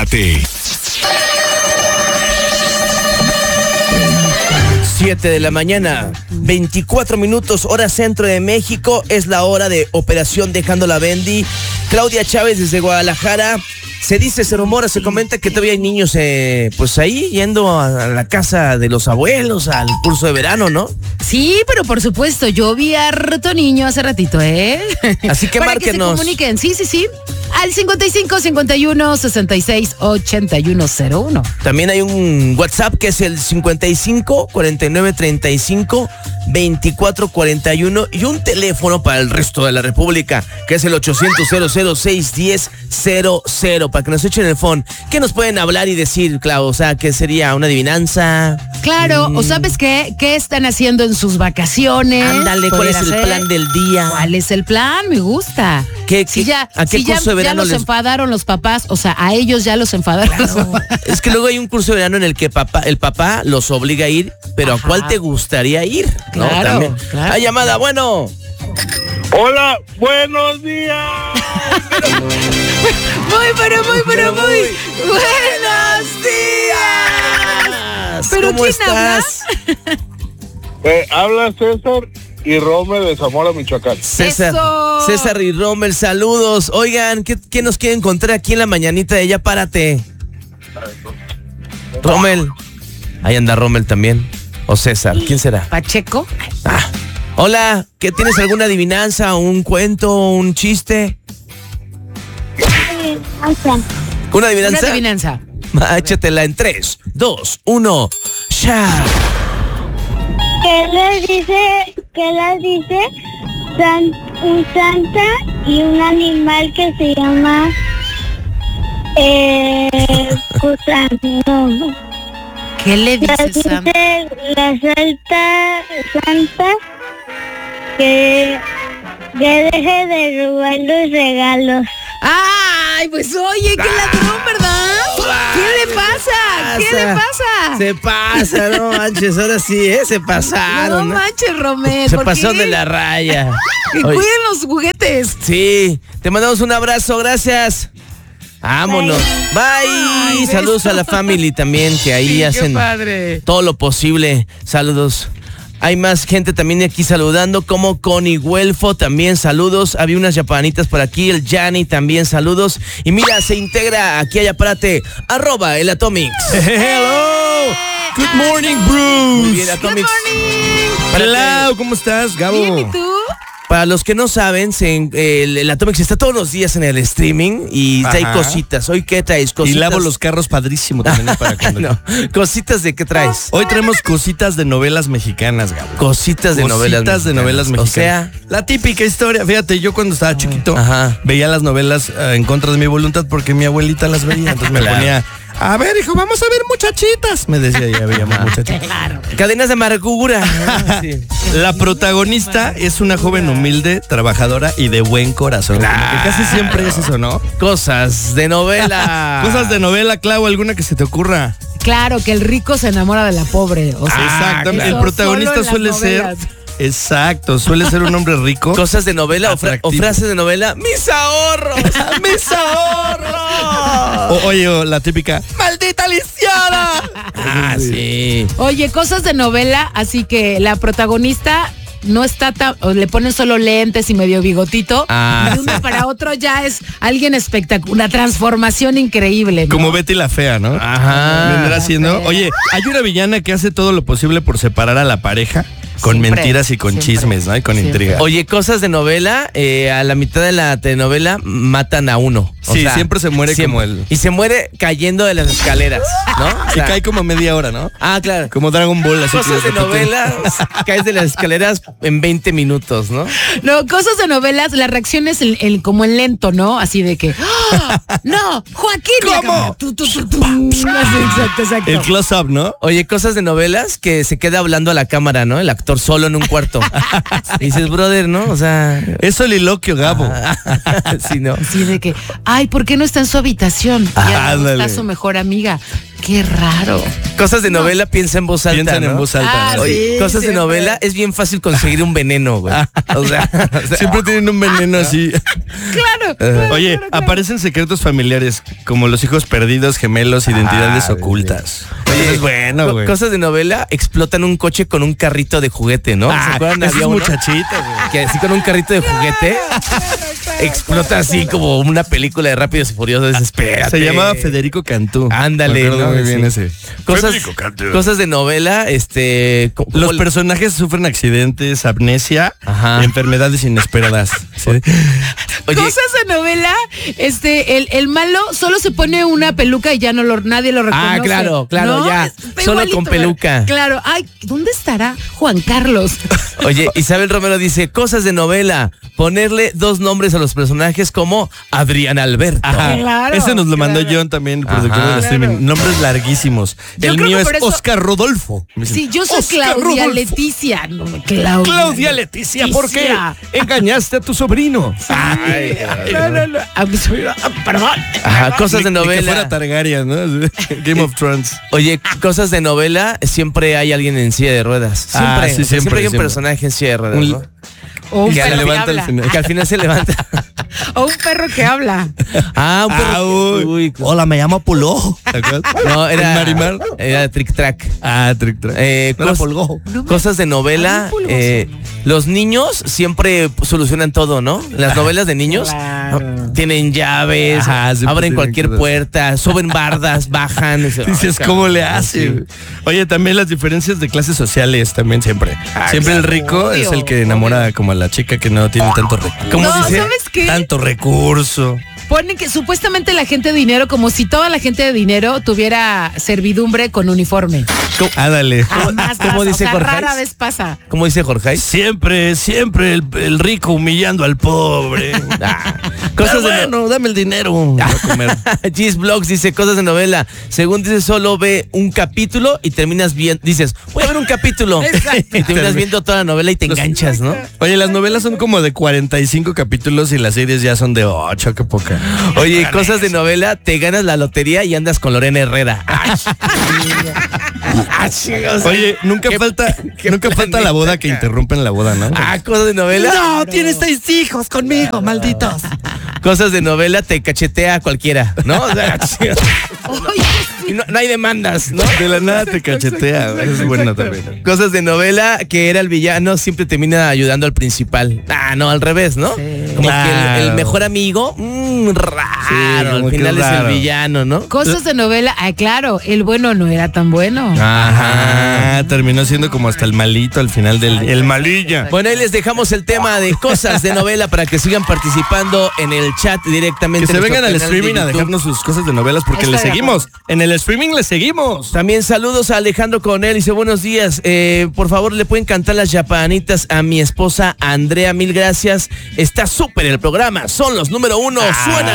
Párate. 7 de la mañana, 24 minutos, hora centro de México. Es la hora de Operación Dejando la Bendy. Claudia Chávez desde Guadalajara. Se dice, se rumora, se comenta que todavía hay niños pues ahí yendo a la casa de los abuelos al curso de verano, ¿no? Sí, pero por supuesto, yo vi a harto niño hace ratito, Así que para márquenos. que se comuniquen, sí. Al 55 51 66 8101. También hay un WhatsApp que es el 55 49 35 24 41 y un teléfono para el resto de la República que es el 800 610 00 para que nos echen el phone. ¿Qué nos pueden hablar y decir, Clau? O sea, ¿qué sería? ¿Una adivinanza? Claro, o ¿sabes qué? ¿Qué están haciendo en sus vacaciones? Ándale, ¿cuál es el plan del día? ¿Cuál es el plan? Me gusta. ¿A qué curso de verano ya los enfadaron los papás, o sea, a ellos ya los enfadaron los papás. Es que luego hay un curso de verano en el que el papá los obliga a ir, pero ¿a cuál te gustaría ir? ¿No? Claro, También. claro. Hay llamada, bueno. Hola, buenos días. Muy buenos días. ¿Pero ¿Cómo quién estás? Habla César y Rommel de Zamora, Michoacán. César y Rommel, saludos. Oigan, ¿qué nos quieren encontrar aquí en la mañanita de Ya Párate? Rommel. Ahí anda Rommel también. O César, ¿quién será? Pacheco. Hola, ¿qué tienes alguna adivinanza, un cuento, un chiste? ¿Una adivinanza? Una adivinanza. Échatela en 3, 2, 1. ¡Ya! ¿Qué le dice un santa y un animal que se llama gusano? ¿Qué le dice Santa? La santa que deje de robar los regalos. Ay, pues oye, qué ladrón, ¿verdad? ¿Qué le pasa? Se pasa, no manches, ahora sí, se pasaron. No manches, Romel. Se pasó de la raya. Que cuiden los juguetes. Sí, te mandamos un abrazo, gracias. Vámonos. Bye. Ay, saludos beso. a la family también, que ahí hacen todo lo posible. Saludos. Hay más gente también aquí saludando, como Connie Huelfo, también saludos. Había unas yapanitas por aquí, el Yanni también saludos. Y mira, se integra aquí a Yapárate, @el Atomics. Hello. Good morning, Bruce. Muy bien, Atomics. Hello, ¿cómo estás, Gabo? Bien, ¿y tú? Para los que no saben, el Atomics está todos los días en el streaming y trae cositas. ¿Hoy qué traes? Y Cositas. lavo los carros padrísimo también para cuando... No, cositas de qué traes. Hoy traemos cositas de novelas mexicanas, Gabo. Cositas de novelas mexicanas. O sea, la típica historia. Fíjate, yo cuando estaba chiquito veía las novelas en contra de mi voluntad porque mi abuelita las veía. Entonces me ponía, a ver, hijo, vamos a ver muchachitas. Me decía, ya veíamos muchachitas. Claro. Cadenas de amargura. Sí. La protagonista es una joven humilde, trabajadora y de buen corazón. Como que casi siempre es eso, ¿no? Cosas de novela. Cosas de novela, Clau, alguna que se te ocurra. Claro, que el rico se enamora de la pobre. O sea, Exactamente. eso El protagonista solo en suele las ser... novelas. Exacto, suele ser un hombre rico. Cosas de novela o frases de novela. ¡Mis ahorros! ¡Mis ahorros! Oye, la típica, ¡maldita lisiada! Sí. Oye, cosas de novela, así que la protagonista no está o le ponen solo lentes y medio bigotito. De uno para otro ya es alguien espectacular. Una transformación increíble, ¿no? Como Betty la Fea, ¿no? Ajá. Vendrá siendo. Oye, hay una villana que hace todo lo posible por separar a la pareja con Siempre, mentiras y con siempre. chismes, ¿no? Y con Siempre. intriga. Oye, cosas de novela, a la mitad de la telenovela matan a uno. O Sí, sea, siempre se muere como el... Y se muere cayendo de las escaleras, ¿no? O Y sea, cae como media hora, ¿no? claro. Como Dragon Ball, así. Cosas de que repite. novela, caes de las escaleras en 20 minutos, ¿no? No, cosas de novelas, la reacción es como en lento, ¿no? Así de que, ¡ah! ¡No! ¡Joaquín! ¿Cómo? Exacto. El close-up, ¿no? Oye, cosas de novelas que se queda hablando a la cámara, ¿no? El actor solo en un cuarto. Y dices, brother, ¿no? O sea... Es soliloquio, Gabo. Sí, ¿no? Así de que, ay, ¿por qué no está en su habitación? Ya no Ándale. está su mejor amiga. Qué raro. Cosas de novela, piensa en voz alta. Piensan en voz alta. ¿no? Oye, sí, cosas de siempre. novela, es bien fácil conseguir un veneno, güey. O sea, Siempre tienen un veneno así. Claro. Oye, aparecen secretos familiares como los hijos perdidos, gemelos, identidades ocultas. Oye, es bueno, güey. cosas de novela, explotan un coche con un carrito de juguete, ¿no? ¿Se acuerdan? Esa es Había uno muchachita, güey. que así con un carrito de juguete explota así como una película de Rápidos y Furiosos. Desespérate. Se llamaba Federico Cantú. Ándale, Me acuerdo ¿no? muy bien Sí. ese. Cosas de novela, Los personajes sufren accidentes, amnesia, Ajá. enfermedades inesperadas. ¿Sí? Oye, Cosas de novela, el malo solo se pone una peluca y ya nadie lo reconoce. claro, ¿no? ya. Está Solo igualito, con peluca. ¿verdad? Claro. Ay, ¿dónde estará Juan Carlos? Oye, Isabel Romero dice, cosas de novela, ponerle 2 nombres a los personajes como Adrián Alberto. Ajá. Claro, Ese nos lo mandó claro. John también, el productor Ajá. del streaming. Nombres larguísimos. Yo El creo mío que es por eso- Oscar Rodolfo. Me dicen, Sí, yo soy Oscar Claudia Rodolfo. Leticia. No, Claudia Leticia, ¿por qué engañaste a tu sobrino? Ay, No. Perdón. Ajá, cosas de Ni que fuera novela. Targaryen, ¿no? Game of Thrones. Oye, cosas de novela, siempre hay alguien en silla de ruedas. Siempre, Ah, sí, o sea, siempre hay un siempre. personaje en silla de ruedas, Un- ¿no? O un Que se perro que levanta al habla. final. Que al final se levanta. O un perro que habla. Ah, un perro. Uy. Hola, me llamo Puló. ¿Te acuerdas? No, ¿El era Marimar? Era Trick Track. Ah, Trick Track. No era Polgo. Cosas de novela. Los niños siempre solucionan todo, ¿no? Las novelas de niños Claro. ¿no? Tienen llaves, Ajá, siempre abren tienen cualquier cosas. puerta, suben bardas, bajan. Dices, ¿cómo le hace? Oye, también las diferencias de clases sociales, también siempre. Siempre el rico es el que enamora como a la chica que no tiene tanto recurso. ¿Cómo No, dice? ¿sabes qué? Tanto recurso. Ponen que supuestamente la gente de dinero, como si toda la gente de dinero tuviera servidumbre con uniforme. Ándale. Jamás cómo pasa, dice o sea, Jorge? rara vez pasa. ¿Cómo dice Jorge? Siempre el rico humillando al pobre. Cosas de bueno, dame el dinero. Voy a comer. Gis Blogs dice cosas de novela. Según dice, solo ve un capítulo y terminas viendo. Dices, voy a ver un capítulo. Y terminas viendo toda la novela y te enganchas, ¿no? Oye, las novelas son como de 45 capítulos y las series ya son de 8, qué poca. Oye, cosas de novela, te ganas la lotería y andas con Lorena Herrera. Oye, nunca falta la boda que interrumpen la boda, ¿no? Cosas de novela. No, tienes 6 hijos conmigo, malditos. Cosas de novela, te cachetea a cualquiera, ¿no? O sea, y no hay demandas, ¿no? De la nada te cachetea, güey. Es bueno también. Cosas de novela, que era el villano, siempre termina ayudando al principal. No, al revés, ¿no? Como Claro. que el mejor amigo, raro, Sí, al como que final es raro. el villano, ¿no? Cosas de novela, claro, el bueno no era tan bueno. Ajá, terminó siendo como hasta el malito al final del... El malilla. Bueno, ahí les dejamos el tema de cosas de novela para que sigan participando en el chat directamente. Que se en vengan al nuestro canal de streaming a YouTube. dejarnos sus cosas de novelas porque Estoy les de seguimos. En el streaming les seguimos. También saludos a Alejandro Coronel, dice buenos días, por favor le pueden cantar las chapanitas a mi esposa Andrea, mil gracias, está súper el programa, son los número 1, suena